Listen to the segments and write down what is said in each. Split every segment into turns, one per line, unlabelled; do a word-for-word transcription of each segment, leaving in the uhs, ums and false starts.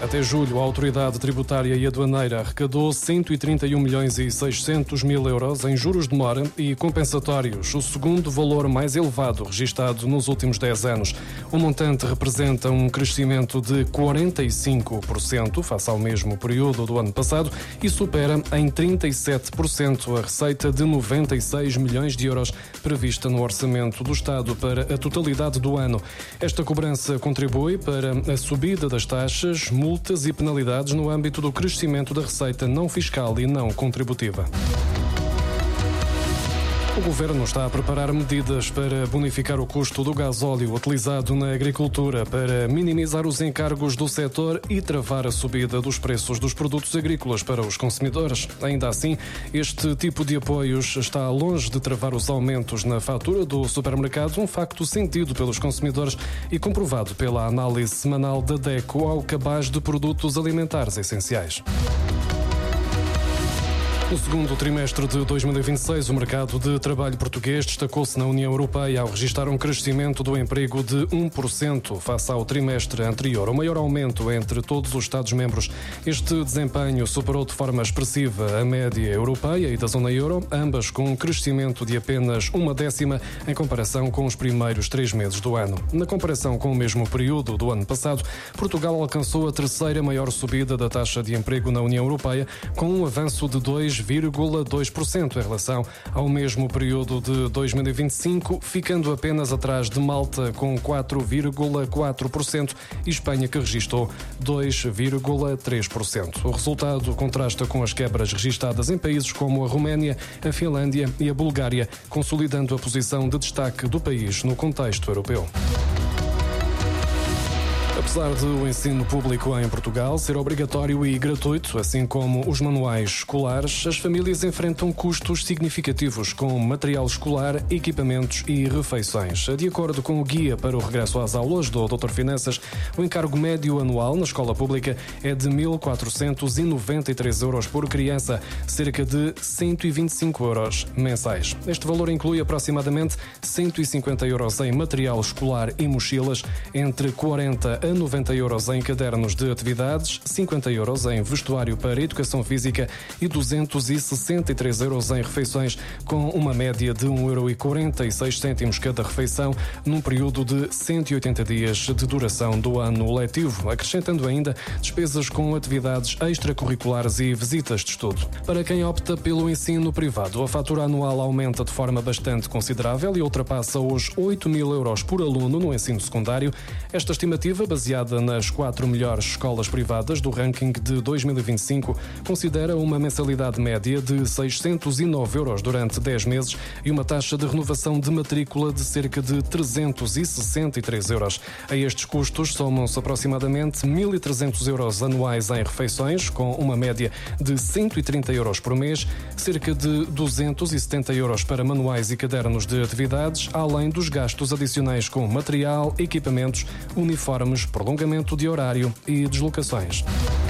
Até julho, a Autoridade Tributária e Aduaneira arrecadou cento e trinta e um milhões e seiscentos mil euros em juros de mora e compensatórios, o segundo valor mais elevado registado nos últimos dez anos. O montante representa um crescimento de quarenta e cinco por cento face ao mesmo período do ano passado e supera em trinta e sete por cento a receita de noventa e seis milhões de euros prevista no orçamento do Estado para a totalidade do ano. Esta cobrança contribui para a subida das taxas, multas e penalidades no âmbito do crescimento da receita não fiscal e não contributiva. O Governo está a preparar medidas para bonificar o custo do gasóleo utilizado na agricultura, para minimizar os encargos do setor e travar a subida dos preços dos produtos agrícolas para os consumidores. Ainda assim, este tipo de apoios está longe de travar os aumentos na fatura do supermercado, um facto sentido pelos consumidores e comprovado pela análise semanal da DECO ao cabaz de produtos alimentares essenciais. No segundo trimestre de dois mil e vinte e seis, o mercado de trabalho português destacou-se na União Europeia ao registrar um crescimento do emprego de um por cento face ao trimestre anterior, o maior aumento entre todos os Estados-membros. Este desempenho superou de forma expressiva a média europeia e da zona euro, ambas com um crescimento de apenas uma décima em comparação com os primeiros três meses do ano. Na comparação com o mesmo período do ano passado, Portugal alcançou a terceira maior subida da taxa de emprego na União Europeia, com um avanço de dois vírgula dois por cento em relação ao mesmo período de dois mil e vinte e cinco, ficando apenas atrás de Malta com quatro vírgula quatro por cento e Espanha, que registrou dois vírgula três por cento. O resultado contrasta com as quebras registadas em países como a Roménia, a Finlândia e a Bulgária, consolidando a posição de destaque do país no contexto europeu. Apesar de o ensino público em Portugal ser obrigatório e gratuito, assim como os manuais escolares, as famílias enfrentam custos significativos com material escolar, equipamentos e refeições. De acordo com o Guia para o Regresso às Aulas do doutor Finanças, o encargo médio anual na escola pública é de mil quatrocentos e noventa e três euros por criança, cerca de cento e vinte e cinco euros mensais. Este valor inclui aproximadamente cento e cinquenta euros em material escolar e mochilas, entre quarenta a noventa euros em cadernos de atividades, cinquenta euros em vestuário para educação física e duzentos e sessenta e três euros em refeições, com uma média de um euro e quarenta e seis cêntimos cada refeição, num período de cento e oitenta dias de duração do ano letivo, acrescentando ainda despesas com atividades extracurriculares e visitas de estudo. Para quem opta pelo ensino privado, a fatura anual aumenta de forma bastante considerável e ultrapassa os oito mil euros por aluno no ensino secundário. Esta estimativa, baseada nas quatro melhores escolas privadas do ranking de dois mil e vinte e cinco, considera uma mensalidade média de seiscentos e nove euros durante dez meses e uma taxa de renovação de matrícula de cerca de trezentos e sessenta e três euros. A estes custos somam-se aproximadamente mil e trezentos euros anuais em refeições, com uma média de cento e trinta euros por mês, cerca de duzentos e setenta euros para manuais e cadernos de atividades, além dos gastos adicionais com material, equipamentos, uniformes, prolongamento de horário e deslocações.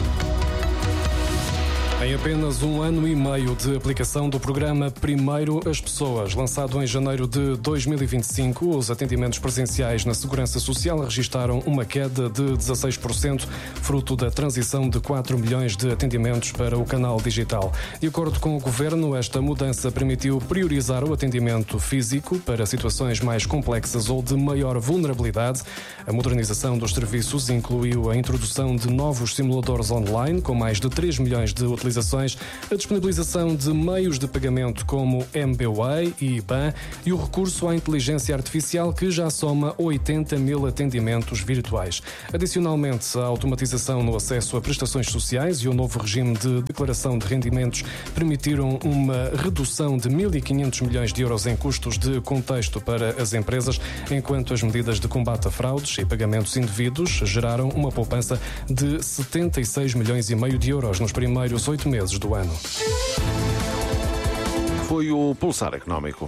Em apenas um ano e meio de aplicação do programa Primeiro as Pessoas, lançado em janeiro de dois mil e vinte e cinco, os atendimentos presenciais na Segurança Social registaram uma queda de dezasseis por cento, fruto da transição de quatro milhões de atendimentos para o canal digital. De acordo com o Governo, esta mudança permitiu priorizar o atendimento físico para situações mais complexas ou de maior vulnerabilidade. A modernização dos serviços incluiu a introdução de novos simuladores online, com mais de três milhões de utilizações, a disponibilização de meios de pagamento como M B W A e I B A N e o recurso à inteligência artificial, que já soma oitenta mil atendimentos virtuais. Adicionalmente, a automatização no acesso a prestações sociais e o novo regime de declaração de rendimentos permitiram uma redução de mil e quinhentos milhões de euros em custos de contexto para as empresas, enquanto as medidas de combate a fraudes e pagamentos indevidos geraram uma poupança de setenta e seis milhões e meio de euros nos primeiros oito meses do ano.
Foi o Pulsar Económico.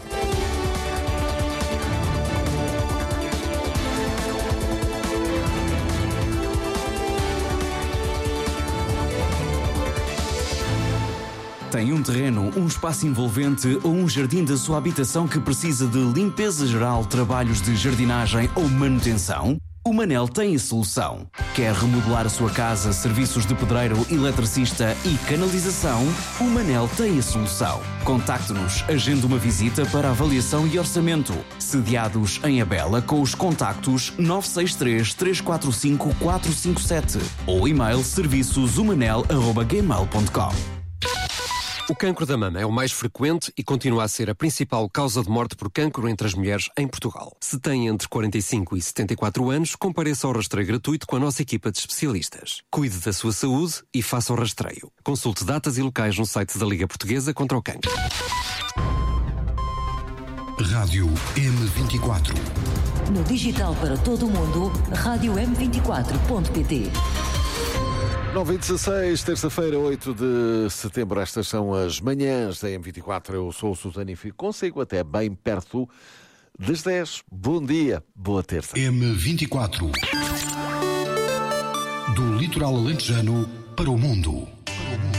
Tem um terreno, um espaço envolvente ou um jardim da sua habitação que precisa de limpeza geral, trabalhos de jardinagem ou manutenção? O Manel tem a solução. Quer remodelar a sua casa, serviços de pedreiro, eletricista e canalização? O Manel tem a solução. Contacte-nos, agende uma visita para avaliação e orçamento. Sediados em Abela com os contactos nove seis três, três quatro cinco, quatro cinco sete ou e-mail serviços humanel arroba gmail ponto com.
O cancro da mama é o mais frequente e continua a ser a principal causa de morte por cancro entre as mulheres em Portugal. Se tem entre quarenta e cinco e setenta e quatro anos, compareça ao rastreio gratuito com a nossa equipa de especialistas. Cuide da sua saúde e faça o rastreio. Consulte datas e locais no site da Liga Portuguesa contra o Cancro.
Rádio M vinte e quatro.
No digital para todo o mundo, rádio m vinte e quatro ponto pt.
nove e dezasseis, terça-feira, oito de setembro. Estas são as manhãs da M vinte e quatro. Eu sou o Susana e fico consigo até bem perto das dez. Bom dia, boa terça.
M vinte e quatro. Do litoral alentejano para o mundo.